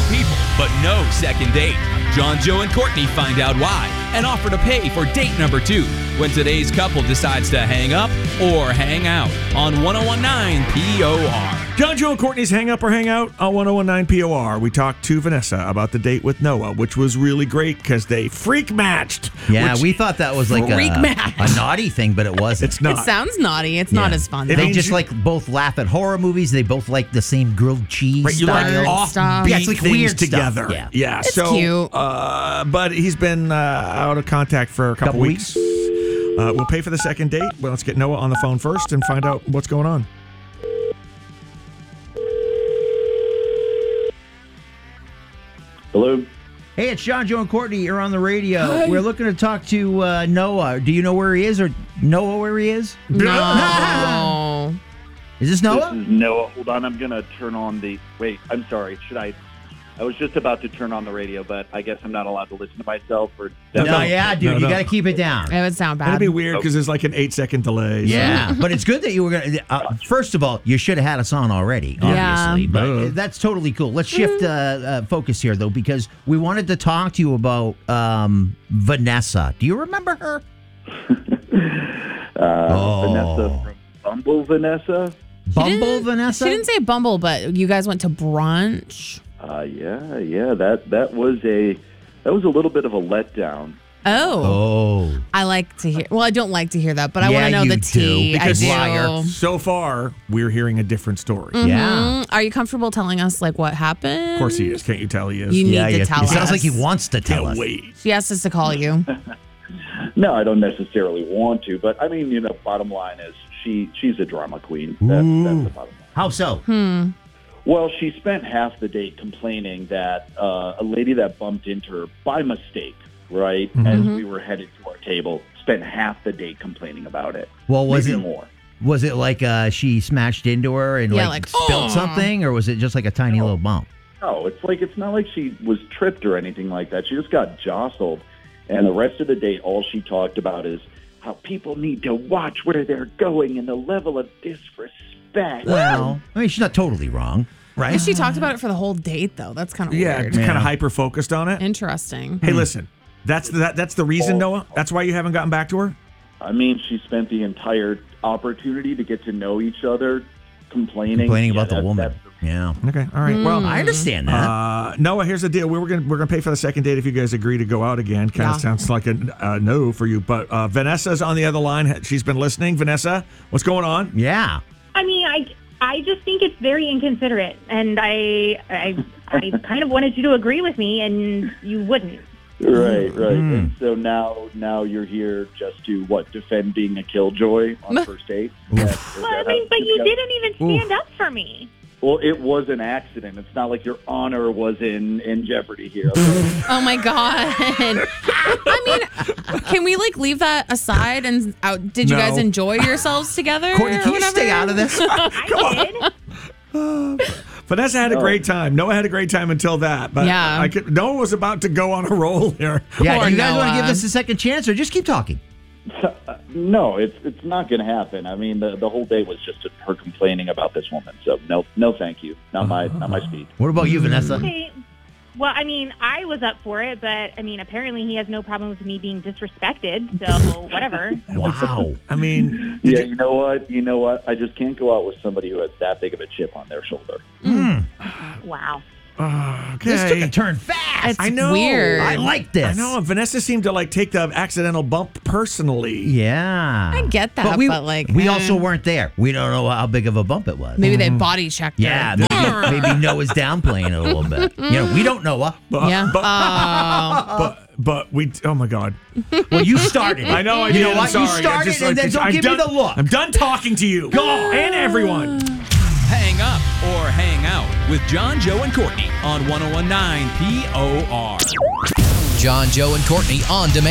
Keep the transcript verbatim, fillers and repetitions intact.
people, but no second date. John, Joe, and Courtney find out why and offer to pay for date number two when today's couple decides to hang up or hang out on one oh one nine P O R. John, Joe, and Courtney's Hang Up or Hang Out on one oh one nine P O R. We talked to Vanessa about the date with Noah, which was really great because they freak matched. Yeah, which, we thought that was like a, Freak match. a naughty thing, but it wasn't. It's not. It sounds naughty. It's not Yeah. as fun. It though. They means just you- like both laugh at horror movies. They both like the same grilled cheese Right, you style. like off stuff. Yeah, it's like things weird stuff. together. Yeah. yeah. It's so, cute. Uh, but he's been uh, out of contact for a couple, Couple weeks. Uh, we'll pay for the second date. Well, let's get Noah on the phone first and find out what's going on. Hello. Hey, it's John, Joe, and Courtney. You're on the radio. We're looking to talk to uh, Noah. Do you know where he is, or Noah where he is? No. Is this This Noah? is Noah. Hold on. I'm going to turn on the... Wait, I'm sorry. Should I... I was just about to turn on the radio, but I guess I'm not allowed to listen to myself. Or No, No, yeah, dude. no, You no. got to keep it down. It would sound bad. It'd be weird because there's like an eight second delay. so- Yeah, but it's good that you were going to. Uh, first of all, you should have had us on already, obviously. Yeah. But Duh. uh, that's totally cool. Let's shift uh, uh, focus here, though, because we wanted to talk to you about um, Vanessa. Do you remember her? uh, Oh. Vanessa from Bumble Vanessa. She Bumble didn't- Vanessa? She didn't say Bumble, but you guys went to brunch. Uh, yeah, yeah. That that was a that was a little bit of a letdown. Oh. Oh. I like to hear. Well, I don't like to hear that, but I Yeah, want to know you the do, tea. because I do. liar. So far, we're hearing a different story. Yeah. Mhm. Are you comfortable telling us like what happened? Of course he is. Can't you tell he is? You need Yeah, to yeah. tell It sounds us. like he wants to tell Can't us. wait. She asked us to call you. No, I don't necessarily want to, but I mean, you know, bottom line is she she's a drama queen. That's, that's the bottom line. How so? Hmm. Well, she spent half the date complaining that uh, a lady that bumped into her by mistake, right, as we were headed to our table, spent half the date complaining about it. Well, was Maybe it more? was it like uh, she smashed into her and Yeah, like, like, spilled "Oh." something, or was it just like a tiny little bump? No, it's like it's not like she was tripped or anything like that. She just got jostled, and the rest of the date, all she talked about is how people need to watch where they're going and the level of disrespect. Well, I mean, she's not totally wrong, right? She talked about it for the whole date, though. That's kind of Yeah, weird. it's kind Yeah. of hyper focused on it. Interesting. Hey, listen. That's the, that, that's the reason, Oh. Noah? That's why you haven't gotten back to her? I mean, she spent the entire opportunity to get to know each other, complaining, Complaining Yeah, about the that- woman. that's- Yeah. Okay. All right. Well, I understand that. Uh, Noah, here's the deal. We were gonna we're gonna pay for the second date if you guys agree to go out again. Kind of Yeah. sounds like a uh, no for you, but uh, Vanessa's on the other line. She's been listening. Vanessa, what's going on? yeah. I mean, I, I just think it's very inconsiderate, and I, I, I kind of wanted you to agree with me, and you wouldn't. Right, right. Mm. And so now, now you're here just to what defend being a killjoy on first date. Is that- is Well, I that mean, how but it's you discussed? didn't even stand up for me. Well, it was an accident. It's not like your honor was in in jeopardy here. Okay? Oh my god. I mean, can we like leave that aside and out? Did you No. guys enjoy yourselves together? Courtney, or can you whatever? stay out of this? I did. Vanessa had a No. great time. Noah had a great time until that. But Yeah. I could, Noah was about to go on a roll here. Yeah. Poor Do you guys want to Noah. give this a second chance, or just keep talking? No, it's it's not going to happen. I mean, the the whole day was just her complaining about this woman. So no, no, thank you. Not my not my speed. What about you, Vanessa? Okay. Well, I mean, I was up for it, but I mean, apparently he has no problem with me being disrespected. So whatever. Wow. I mean, Yeah, you know what? You know what? I just can't go out with somebody who has that big of a chip on their shoulder. Wow. uh, okay. This took a turn fast. It's I know. weird. I like this. I know. Vanessa seemed to like take the accidental bump personally. Yeah. I get that, but, we, but, like, we eh. also weren't there. We don't know how big of a bump it was. Maybe they body checked her. Yeah, maybe, maybe Noah's downplaying it a little bit. You know, we don't know. Noah. But, Yeah. But, Oh. but but we. Oh my God. Well, you started. I know. I You did. know I'm what? sorry. You I started, just, and like, then don't I'm give done, me the look. I'm done talking to you. Go. And everyone. Hang up or hang out with John, Joe, and Courtney on one oh one nine P O R. John, Joe, and Courtney on demand.